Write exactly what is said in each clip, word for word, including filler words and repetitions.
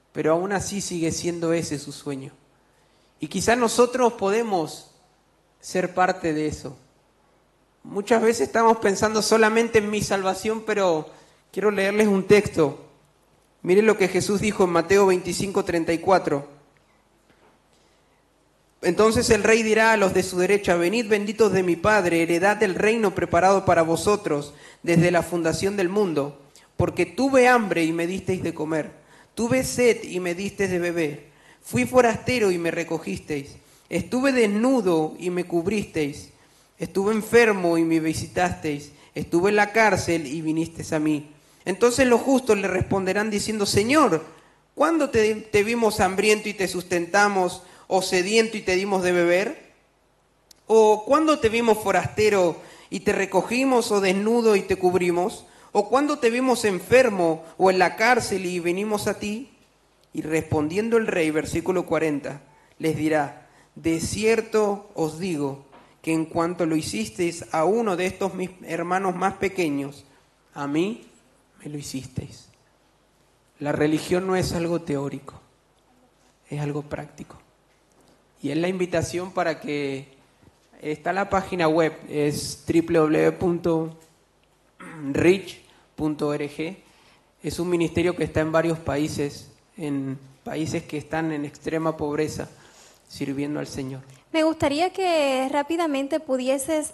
pero aún así sigue siendo ese su sueño. Y quizás nosotros podemos ser parte de eso. Muchas veces estamos pensando solamente en mi salvación, pero quiero leerles un texto. Miren lo que Jesús dijo en Mateo veinticinco, treinta y cuatro. Entonces el rey dirá a los de su derecha: venid benditos de mi Padre, heredad del reino preparado para vosotros desde la fundación del mundo. Porque tuve hambre y me disteis de comer, tuve sed y me disteis de beber, fui forastero y me recogisteis, estuve desnudo y me cubristeis, estuve enfermo y me visitasteis, estuve en la cárcel y vinisteis a mí. Entonces los justos le responderán diciendo: Señor, ¿cuándo te, te vimos hambriento y te sustentamos, o sediento y te dimos de beber? ¿O cuándo te vimos forastero y te recogimos, o desnudo y te cubrimos? ¿O cuándo te vimos enfermo o en la cárcel y venimos a ti? Y respondiendo el rey, versículo cuarenta, les dirá: de cierto os digo que en cuanto lo hicisteis a uno de estos mis hermanos más pequeños, a mí me lo hicisteis. La religión no es algo teórico, es algo práctico. Y es la invitación para que, está la página web, es doble u doble u doble u punto reach punto org. Es un ministerio que está en varios países, en países que están en extrema pobreza, sirviendo al Señor. Me gustaría que rápidamente pudieses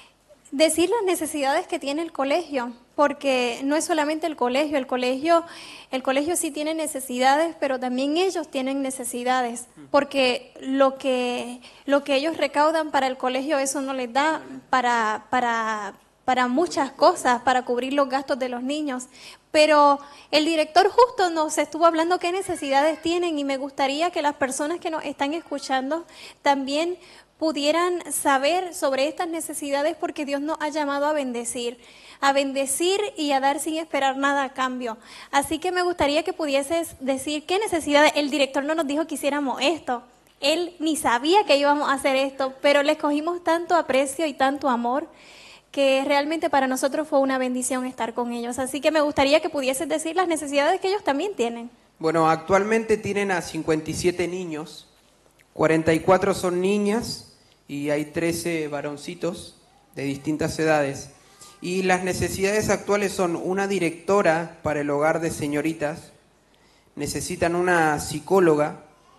decir las necesidades que tiene el colegio, porque no es solamente el colegio, el colegio, el colegio sí tiene necesidades, pero también ellos tienen necesidades, porque lo que, lo que ellos recaudan para el colegio, eso no les da para, para, para muchas cosas, para cubrir los gastos de los niños. Pero el director justo nos estuvo hablando qué necesidades tienen, y me gustaría que las personas que nos están escuchando también pudieran saber sobre estas necesidades, porque Dios nos ha llamado a bendecir, a bendecir y a dar sin esperar nada a cambio. Así que me gustaría que pudieses decir qué necesidades. El director no nos dijo que hiciéramos esto, él ni sabía que íbamos a hacer esto, pero le escogimos tanto aprecio y tanto amor que realmente para nosotros fue una bendición estar con ellos. Así que me gustaría que pudieses decir las necesidades que ellos también tienen. Bueno, actualmente tienen a cincuenta y siete niños, cuarenta y cuatro son niñas y hay trece varoncitos de distintas edades. Y las necesidades actuales son una directora para el hogar de señoritas, necesitan una psicóloga,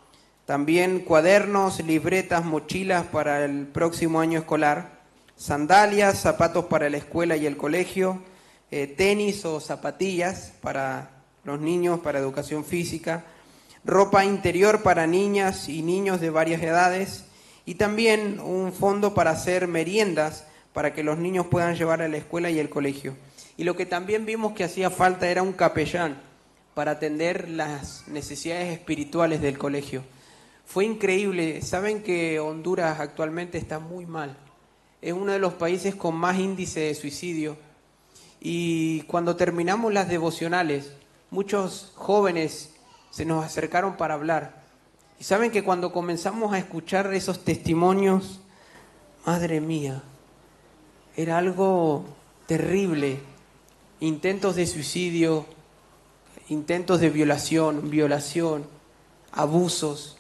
también cuadernos, libretas, mochilas para el próximo año escolar, sandalias, zapatos para la escuela y el colegio, eh, tenis o zapatillas para los niños, para educación física, ropa interior para niñas y niños de varias edades, y también un fondo para hacer meriendas para que los niños puedan llevar a la escuela y el colegio. Y lo que también vimos que hacía falta era un capellán para atender las necesidades espirituales del colegio. Fue increíble. Saben que Honduras actualmente está muy mal. Es uno de los países con más índice de suicidio. Y cuando terminamos las devocionales, muchos jóvenes se nos acercaron para hablar. Y saben que cuando comenzamos a escuchar esos testimonios, madre mía, era algo terrible. Intentos de suicidio, intentos de violación, violación, abusos.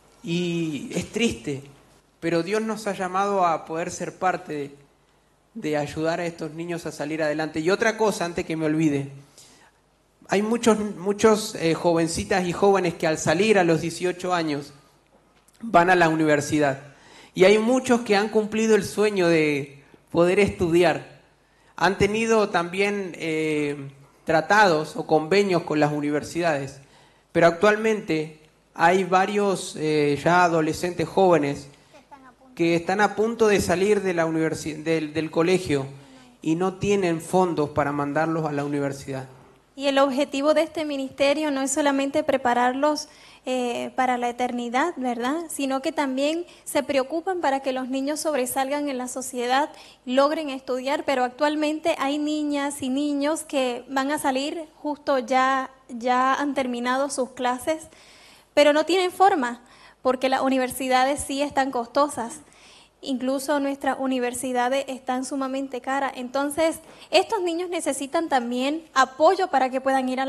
Y es triste, pero Dios nos ha llamado a poder ser parte de, de ayudar a estos niños a salir adelante. Y otra cosa, antes que me olvide, hay muchos, muchos eh, jovencitas y jóvenes que al salir a los dieciocho años van a la universidad. Y hay muchos que han cumplido el sueño de poder estudiar. Han tenido también eh, tratados o convenios con las universidades. Pero actualmente hay varios eh, ya adolescentes jóvenes que están a punto de salir de la universi- del, del colegio y no tienen fondos para mandarlos a la universidad. Y el objetivo de este ministerio no es solamente prepararlos eh, para la eternidad, ¿verdad? Sino que también se preocupan para que los niños sobresalgan en la sociedad, logren estudiar, pero actualmente hay niñas y niños que van a salir justo ya, ya han terminado sus clases, pero no tienen forma, porque las universidades sí están costosas. Incluso nuestras universidades están sumamente caras. Entonces, estos niños necesitan también apoyo para que puedan ir a la